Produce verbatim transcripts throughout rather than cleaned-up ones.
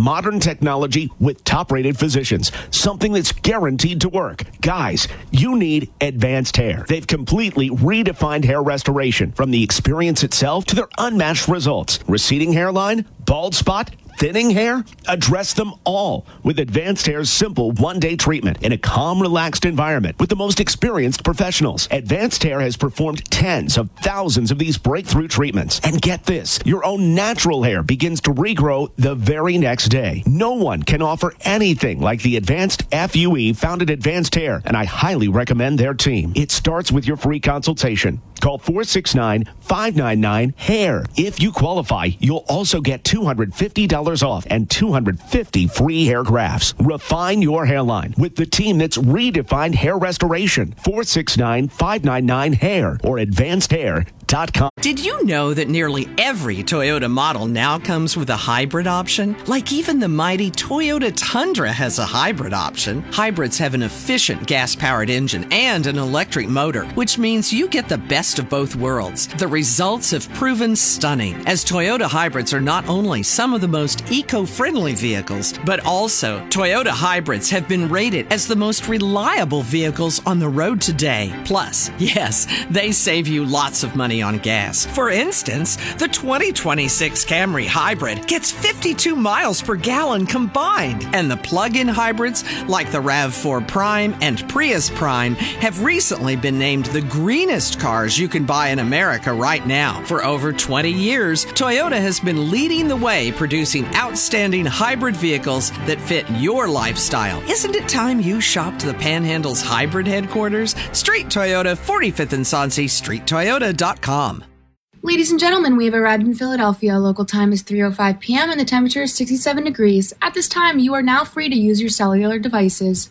Modern technology with top-rated physicians. Something that's guaranteed to work. Guys, you need Advanced Hair. They've completely redefined hair restoration, from the experience itself to their unmatched results. Receding hairline, bald spot, thinning hair? Address them all with Advanced Hair's simple one-day treatment in a calm, relaxed environment with the most experienced professionals. Advanced Hair has performed tens of thousands of these breakthrough treatments. And get this, your own natural hair begins to regrow the very next day. No one can offer anything like the Advanced F U E found at Advanced Hair, and I highly recommend their team. It starts with your free consultation. Call four six nine, five nine nine, HAIR. If you qualify, you'll also get two hundred fifty dollars off and two hundred fifty free hair grafts. Refine your hairline with the team that's redefined hair restoration. four six nine, five nine nine, HAIR or advanced hair dot com. Did you know that nearly every Toyota model now comes with a hybrid option? Like even the mighty Toyota Tundra has a hybrid option. Hybrids have an efficient gas-powered engine and an electric motor, which means you get the best of both worlds. The results have proven stunning, as Toyota hybrids are not only some of the most eco-friendly vehicles, but also Toyota hybrids have been rated as the most reliable vehicles on the road today. Plus, yes, they save you lots of money on gas. For instance, the twenty twenty-six Camry Hybrid gets fifty-two miles per gallon combined, and the plug-in hybrids like the RAV four Prime and Prius Prime have recently been named the greenest cars you can buy in America right now. For over twenty years, Toyota has been leading the way producing outstanding hybrid vehicles that fit your lifestyle. Isn't it time you shopped the Panhandle's hybrid headquarters? Street Toyota, forty-fifth and Sonse, street toyota dot com. Ladies and gentlemen, we have arrived in Philadelphia. Local time is three oh five p.m. and the temperature is sixty-seven degrees. At this time, you are now free to use your cellular devices.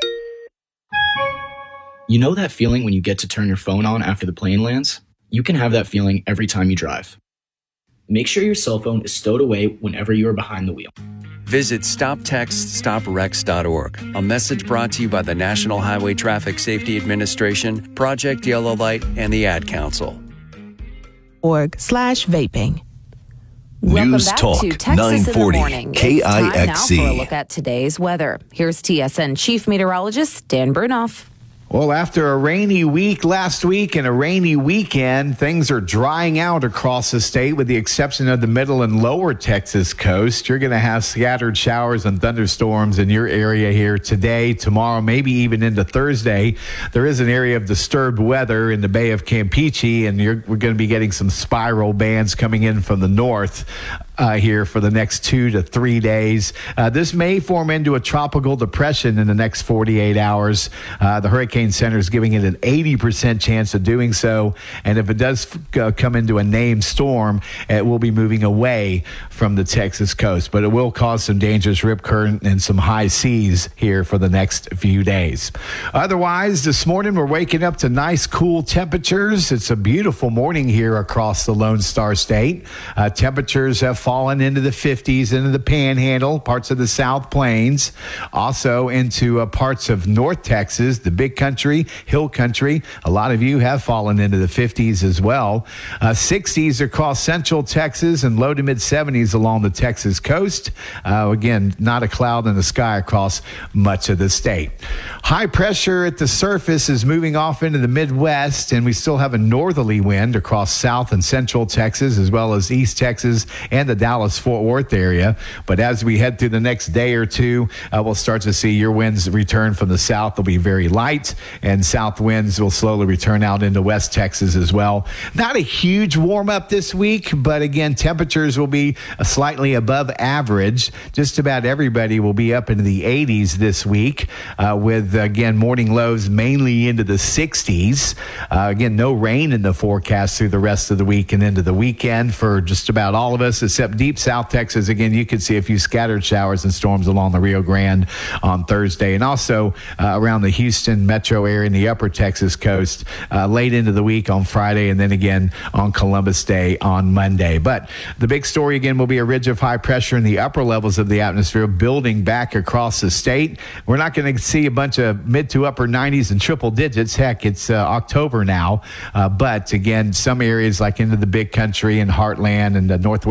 You know that feeling when you get to turn your phone on after the plane lands? You can have that feeling every time you drive. Make sure your cell phone is stowed away whenever you are behind the wheel. Visit stop text stop wrecks dot org. A message brought to you by the National Highway Traffic Safety Administration, Project Yellow Light, and the Ad Council. Org slash vaping. Welcome News back Talk to Texas nine forty in the morning. K I X C. It's time now for a look at today's weather. Here's T S N Chief Meteorologist Dan Brunoff. Well, after a rainy week last week and a rainy weekend, things are drying out across the state with the exception of the middle and lower Texas coast. You're going to have scattered showers and thunderstorms in your area here today, tomorrow, maybe even into Thursday. There is an area of disturbed weather in the Bay of Campeche, and you're, we're going to be getting some spiral bands coming in from the north. Uh, here for the next two to three days. Uh, this may form into a tropical depression in the next forty-eight hours. Uh, the Hurricane Center is giving it an eighty percent chance of doing so. And if it does uh, come into a named storm, it will be moving away from the Texas coast. But it will cause some dangerous rip current and some high seas here for the next few days. Otherwise, this morning we're waking up to nice, cool temperatures. It's a beautiful morning here across the Lone Star State. Uh, temperatures have fallen into the fifties, into the Panhandle, parts of the South Plains, also into uh, parts of North Texas, the Big Country, Hill Country. A lot of you have fallen into the fifties as well. Uh, sixties across Central Texas and low to mid seventies along the Texas coast. Uh, again, not a cloud in the sky across much of the state. High pressure at the surface is moving off into the Midwest, and we still have a northerly wind across South and Central Texas, as well as East Texas and the Dallas-Fort Worth area. But as we head through the next day or two, uh, we'll start to see your winds return from the south. They'll be very light, and south winds will slowly return out into West Texas as well. Not a huge warm-up this week, but again, temperatures will be slightly above average. Just about everybody will be up into the eighties this week, uh, with, again, morning lows mainly into the sixties. Uh, again, no rain in the forecast through the rest of the week and into the weekend for just about all of us, except deep South Texas. Again, you could see a few scattered showers and storms along the Rio Grande on Thursday, and also uh, around the Houston metro area and the upper Texas coast uh, late into the week on Friday, and then again on Columbus Day on Monday. But the big story again will be a ridge of high pressure in the upper levels of the atmosphere building back across the state. We're not going to see a bunch of mid to upper nineties and triple digits. Heck, it's uh, October now. Uh, but again, some areas like into the Big Country and Heartland and the northwestern Red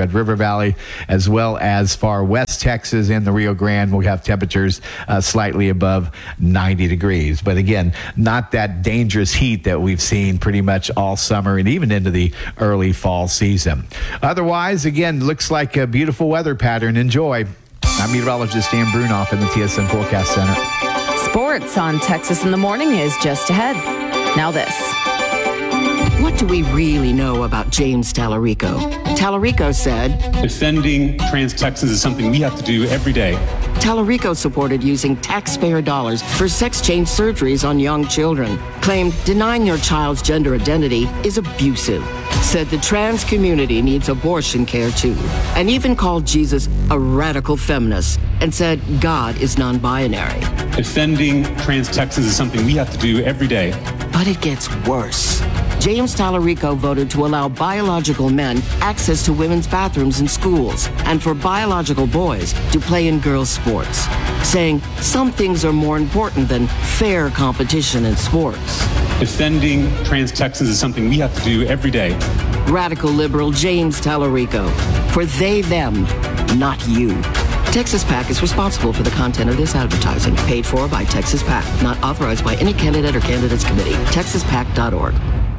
Red River Valley, as well as far west Texas and the Rio Grande will have temperatures uh, slightly above ninety degrees. But again, not that dangerous heat that we've seen pretty much all summer and even into the early fall season. Otherwise, again, looks like a beautiful weather pattern. Enjoy. I'm meteorologist Dan Brunoff in the T S N Forecast Center. Sports on Texas in the Morning is just ahead. Now this. What do we really know about James Tallarico? Tallarico said, defending trans Texans is something we have to do every day. Tallarico supported using taxpayer dollars for sex change surgeries on young children. Claimed denying your child's gender identity is abusive. Said the trans community needs abortion care too. And even called Jesus a radical feminist and said God is non-binary. Defending trans Texans is something we have to do every day. But it gets worse. James Tallarico voted to allow biological men access to women's bathrooms in schools and for biological boys to play in girls' sports, saying some things are more important than fair competition in sports. Defending trans Texans is something we have to do every day. Radical liberal James Tallarico. For they, them, not you. Texas PAC is responsible for the content of this advertising, paid for by Texas PAC, not authorized by any candidate or candidates committee. texas pac dot org.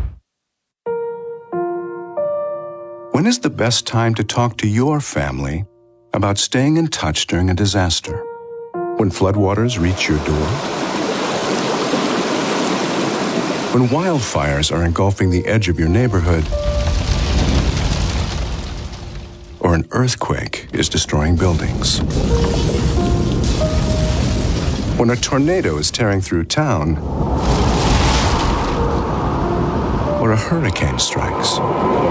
When is the best time to talk to your family about staying in touch during a disaster? When floodwaters reach your door? When wildfires are engulfing the edge of your neighborhood? Or an earthquake is destroying buildings? When a tornado is tearing through town? Or a hurricane strikes?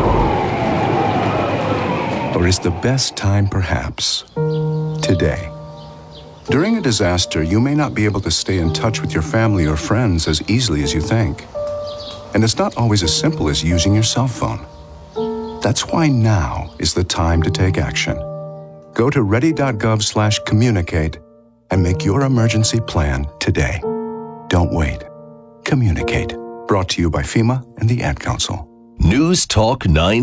Or is the best time perhaps today? During a disaster, you may not be able to stay in touch with your family or friends as easily as you think. And it's not always as simple as using your cell phone. That's why now is the time to take action. Go to ready.gov slash communicate and make your emergency plan today. Don't wait. Communicate. Brought to you by FEMA and the Ad Council. News Talk nine